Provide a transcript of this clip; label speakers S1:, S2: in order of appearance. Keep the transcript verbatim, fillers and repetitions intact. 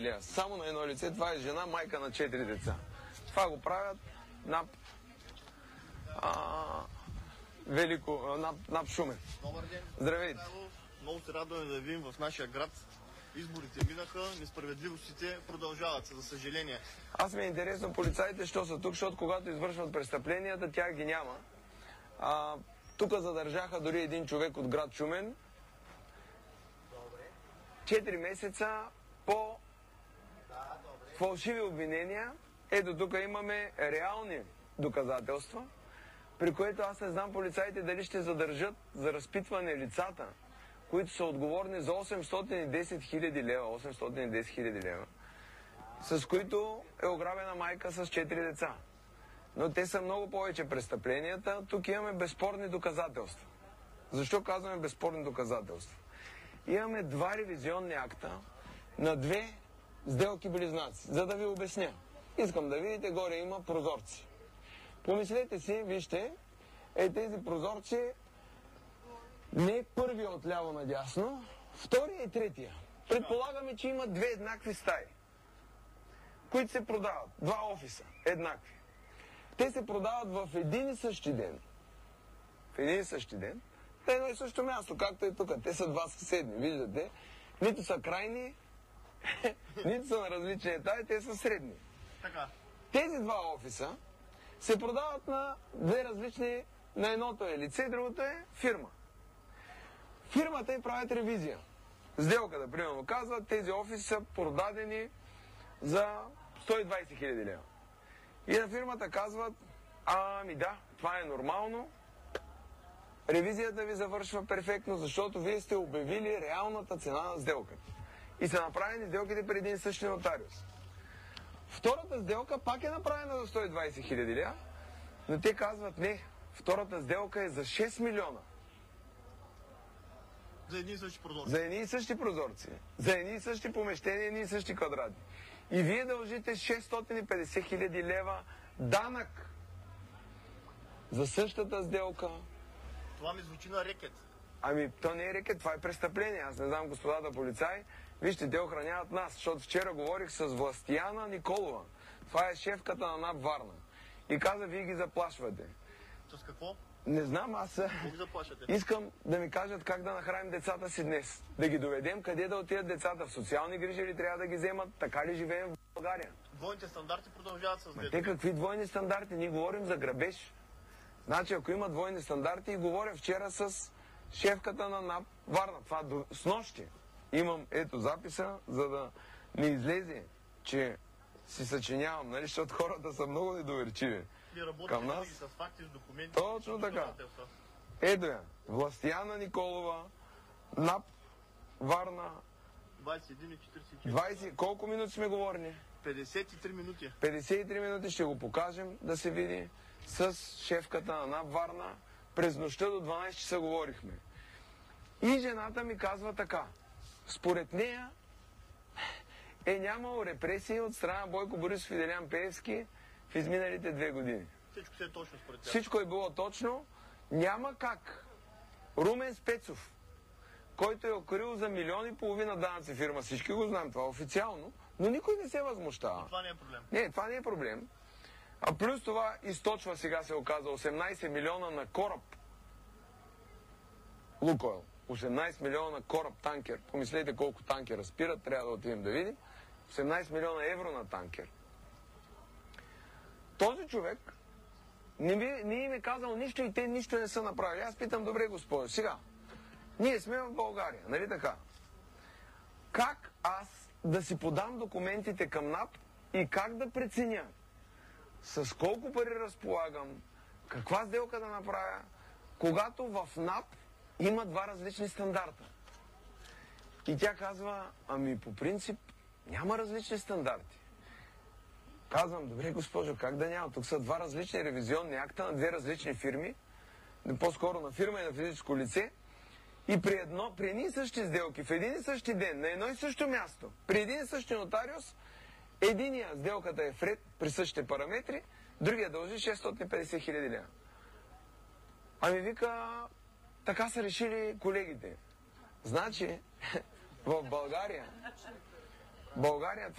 S1: Само на едно лице, това е жена, майка на четири деца. Това го правят НАП, а, Велико, НАП, НАП Шумен.
S2: Добър ден.
S1: Здравейте.
S2: Много се радваме да видим в нашия град. Изборите минаха, несправедливостите продължават, за съжаление.
S1: Аз ми е интересно полицаите, що са тук, защото когато извършват престъпленията, тях ги няма. А, тук задържаха дори един човек от град Шумен. Четири месеца по фалшиви обвинения. Ето тук имаме реални доказателства, при което аз не знам полицаите дали ще задържат за разпитване лицата, които са отговорни за осемстотин и десет хиляди лева, осемстотин и десет хиляди лева, с които е ограбена майка с четири деца. Но те са много повече престъпленията. Тук имаме безспорни доказателства. Защо казваме безспорни доказателства? Имаме два ревизионни акта на две сделки близнаци. За да ви обясня. Искам да видите, горе има прозорци. Помислете си, вижте, е тези прозорци не първия отляво надясно, втория и третия. Предполагаме, че има две еднакви стаи, които се продават. Два офиса, еднакви. Те се продават в един и същи ден. В един и същи ден. На едно и също място, както е тук. Те са два съседни, виждате. Нито са крайни, нито са на различни етажи, те са средни.
S2: Така.
S1: Тези два офиса се продават на две различни, на едното е лице, другото е фирма. Фирмата и правят ревизия. Сделката, примерно, казва, тези офиси са продадени за сто и двадесет хиляди лева. И на фирмата казват, ами да, това е нормално, ревизията ви завършва перфектно, защото вие сте обявили реалната цена на сделката. И са направени сделките преди един същи нотариус. Втората сделка пак е направена за сто и двадесет хиляди лева, но те казват, не, втората сделка е за шест милиона.
S2: За едни и същи прозорци.
S1: За едни и същи прозорци. За едни и същи помещения, едни и същи квадрати. И вие дължите шестстотин и петдесет хиляди лева данък за същата сделка.
S2: Това ми звучи на рекет.
S1: Ами, то не е рекет, това е престъпление. Аз не знам, господата полицаи. Вижте, те охраняват нас, защото вчера говорих с Властияна Николова. Това е шефката на НАП Варна. И каза, вие ги заплашвате.
S2: С какво?
S1: Не знам, аз
S2: Какво ги заплашвате?
S1: искам да ми кажат как да нахраним децата си днес. Да ги доведем, къде да отидат децата. В социални грижи ли трябва да ги вземат? Така ли живеем в България?
S2: Двойните стандарти продължават с
S1: Ма те какви двойни стандарти? Ние говорим за грабеж. Значи, ако има двойни стандарти, и говоря вчера с шефката на НАП Варна. Това до... с нощи. Имам ето записа, за да не излезе, че си съчинявам, нали, защото хората са много недоверчиви към нас.
S2: С факти, с документи.
S1: Точно така. Ето я. Властияна Николова, НАП Варна.
S2: двадесет и един и четиридесет и четири.
S1: двадесет... Колко минути сме говорени?
S2: петдесет и три минути.
S1: петдесет и три минути ще го покажем да се види с шефката на НАП Варна. През нощта до дванадесет часа говорихме. И жената ми казва така. Според нея е нямало репресии от страна Бойко Борисов и Делян Пеевски в изминалите две години.
S2: Всичко се е точно според тях.
S1: Всичко е било точно. Няма как Румен Спецов, който е укрил за милион и половина данъци фирма, всички го знаем, това официално, но никой не се възмущава.
S2: И това не е проблем.
S1: Не, това не е проблем. А плюс това източва, сега се оказа, осемнадесет милиона на кораб. Лукойл. осемнадесет милиона на кораб танкер. Помислете колко танкера спират, трябва да отидем да видим. осемнадесет милиона евро на танкер. Този човек не, би, не им е казал нищо и те нищо не са направили. Аз питам, добре, господи, сега, ние сме в България, нали така? Как аз да си подам документите към НАП и как да преценя с колко пари разполагам, каква сделка да направя, когато в НАП има два различни стандарта? И тя казва, ами по принцип няма различни стандарти. Казвам, добре, госпожо, как да няма? Тук са два различни ревизионни акта на две различни фирми, по-скоро на фирма и на физическо лице, и при, едно, при едни и същи сделки, в един и същи ден, на едно и също място, при един и същи нотариус, единия сделката е вред при същите параметри, другия дължи шестстотин и петдесет хиляди лева. Ами вика, така са решили колегите. Значи, в България, България